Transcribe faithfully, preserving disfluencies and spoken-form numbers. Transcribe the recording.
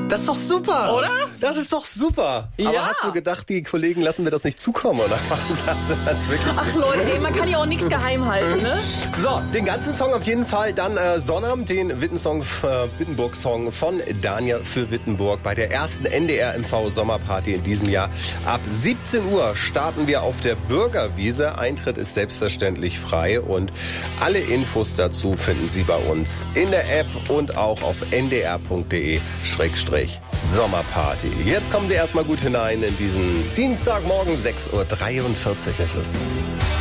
Das ist doch super. Oder? Das ist doch super. Ja. Aber hast du gedacht, die Kollegen lassen mir das nicht zukommen, oder was? Hast du das wirklich Ach Leute, ey, man kann ja auch nichts geheim halten, ne? So, den ganzen Song auf jeden Fall. Dann äh, Sonnabend, den Witten-Song, äh, Wittenburg-Song von Dania für Wittenburg bei der ersten N D R M V Sommerparty in diesem Jahr. Ab siebzehn Uhr starten wir auf der Bürgerwiese. Eintritt ist selbstverständlich frei und alle Infos dazu finden Sie bei uns in der App und auch auf n d r punkt d e Schrägstrich Sommerparty. Jetzt kommen Sie erstmal gut hinein in diesen Dienstagmorgen, sechs Uhr dreiundvierzig ist es.